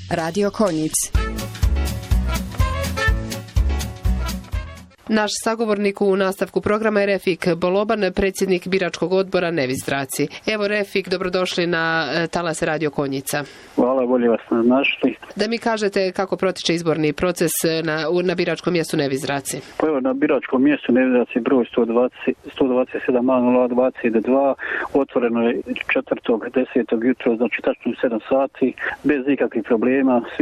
Radio Konjic. Naš sagovornik u nastavku programa je Refik Boloban, predsjednik biračkog odbora Nevi Zdraci. Evo Refik, dobrodošli na talase Radio Konjica. Hvala, bolje vas našli. Da mi kažete kako protiče izborni proces na biračkom mjestu Nevi Zdraci. Pa evo, na biračkom mjestu Nevi Zdraci broj 127A022, otvoreno je 4.10. jutro, znači tačno 7 sati, bez ikakvih problema.